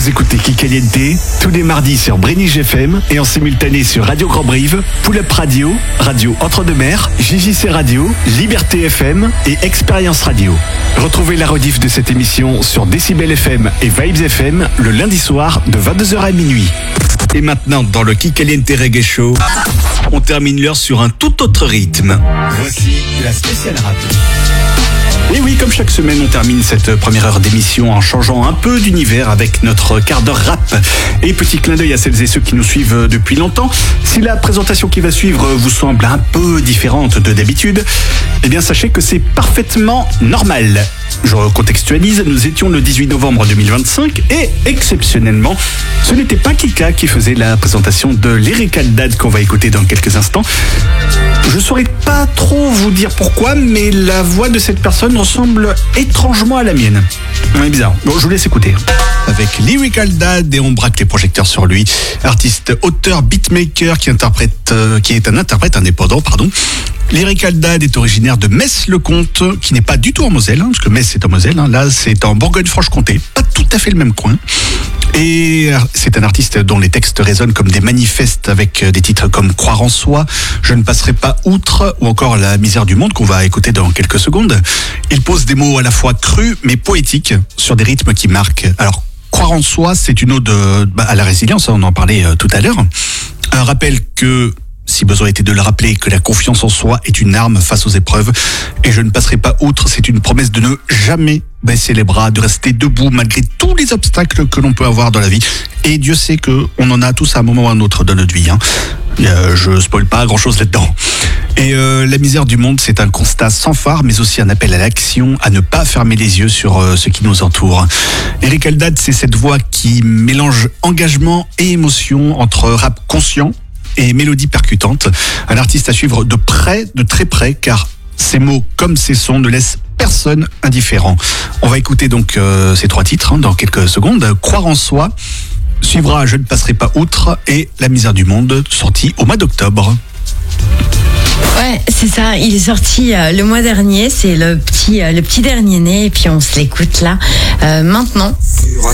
Vous écoutez Kikaliente tous les mardis sur Brénige FM et en simultané sur Radio Grand Brive, Pull Up Radio, Radio Entre-deux-Mers, JJC Radio, Liberté FM et Expérience Radio. Retrouvez la rediff de cette émission sur Décibel FM et Vibes FM le lundi soir de 22h à minuit. Et maintenant, dans le Kikaliente Reggae Show, on termine l'heure sur un tout autre rythme. Voici la spéciale rap. Et oui, comme chaque semaine, on termine cette première heure d'émission en changeant un peu d'univers avec notre quart d'heure rap. Et petit clin d'œil à celles et ceux qui nous suivent depuis longtemps. Si la présentation qui va suivre vous semble un peu différente de d'habitude, eh bien sachez que c'est parfaitement normal. Je recontextualise, nous étions le 18 novembre 2025 et exceptionnellement, ce n'était pas Kika qui faisait la présentation de Lyrical Dad qu'on va écouter dans quelques instants. Je ne saurais pas trop vous dire pourquoi, mais la voix de cette personne ressemble étrangement à la mienne. C'est bizarre. Bon, je vous laisse écouter. Avec Lyrical Dad et on braque les projecteurs sur lui. Artiste, auteur, beatmaker qui est un interprète indépendant, Lyrical Dad est originaire de Metz-le-Comte, qui n'est pas du tout en Moselle, parce que Metz c'est en Moselle, là c'est en Bourgogne-Franche-Comté, pas tout à fait le même coin. Et c'est un artiste dont les textes résonnent comme des manifestes avec des titres comme Croire en soi, Je ne passerai pas outre ou encore La misère du monde qu'on va écouter dans quelques secondes. Il pose des mots à la fois crus mais poétiques sur des rythmes qui marquent. Alors Croire en soi, c'est une ode à la résilience, on en parlait tout à l'heure. Un rappel que, si besoin était de le rappeler, que la confiance en soi est une arme face aux épreuves. Et Je ne passerai pas outre, c'est une promesse de ne jamais baisser les bras, de rester debout malgré tous les obstacles que l'on peut avoir dans la vie. Et Dieu sait qu'on en a tous à un moment ou à un autre dans notre vie. Je spoil pas grand chose là-dedans. Et La misère du monde, c'est un constat sans phare, mais aussi un appel à l'action, à ne pas fermer les yeux sur ce qui nous entoure. Lyrical Dad, c'est cette voix qui mélange engagement et émotion entre rap conscient et mélodie percutante. Un artiste à suivre de près, de très près, car ses mots comme ses sons ne laissent personne indifférent. On va écouter donc ces trois titres dans quelques secondes. Croire en soi, suivra Je ne passerai pas outre et La misère du monde, sorti au mois d'octobre. Ouais, c'est ça, il est sorti le mois dernier, c'est le petit dernier né, et puis on se l'écoute là maintenant